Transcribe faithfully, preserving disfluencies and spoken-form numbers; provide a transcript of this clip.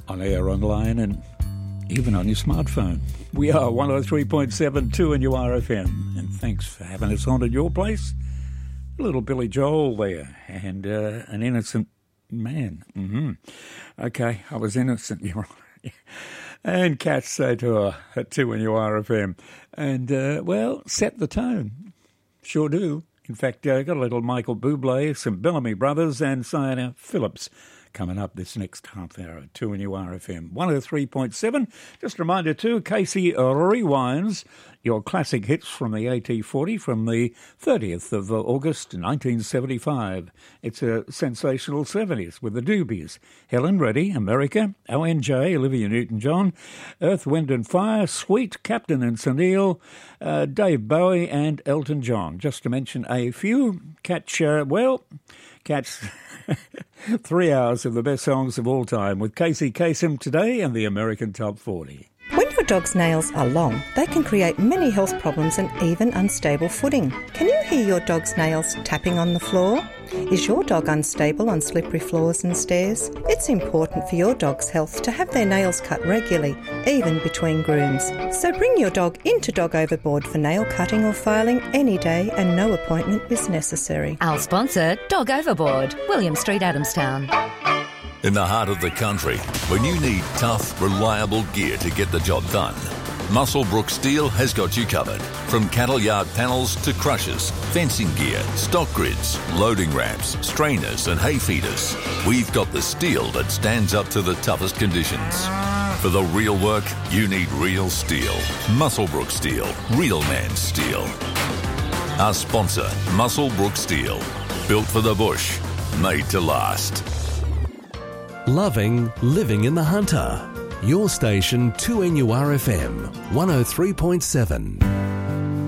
on air, online, and even on your smartphone. We are one oh three point seven two N U R F M, and thanks for having us on at your place. A little Billy Joel there, and uh, an innocent man. Mm-hmm. Okay, I was innocent, you're right. And Cats Say Tour at two N U R F M. And, uh, well, set the tone. Sure do. In fact, uh, got a little Michael Bublé, some Bellamy Brothers, and Sienna Phillips coming up this next half hour at two N U R F M. one oh three point seven. Just a reminder too, Casey rewinds your classic hits from the A T forty from the thirtieth of August nineteen seventy-five. It's a sensational seventies with the Doobies, Helen Reddy, America, O N J, Olivia Newton-John, Earth, Wind and Fire, Sweet, Captain and Sunil, uh, Dave Bowie and Elton John, just to mention a few. Catch, uh, well, catch three hours of the best songs of all time with Casey Kasem today and the American Top forty. When your dog's nails are long, they can create many health problems and even unstable footing. Can you hear your dog's nails tapping on the floor? Is your dog unstable on slippery floors and stairs? It's important for your dog's health to have their nails cut regularly, even between grooms. So bring your dog into Dog Overboard for nail cutting or filing any day, and no appointment is necessary. Our sponsor, Dog Overboard, William Street, Adamstown. In the heart of the country, when you need tough, reliable gear to get the job done, Muswellbrook Steel has got you covered. From cattle yard panels to crushers, fencing gear, stock grids, loading ramps, strainers and hay feeders, we've got the steel that stands up to the toughest conditions. For the real work, you need real steel. Muswellbrook Steel, real man steel. Our sponsor, Muswellbrook Steel. Built for the bush, made to last. Loving living in the Hunter. Your station two N U R F M one oh three point seven.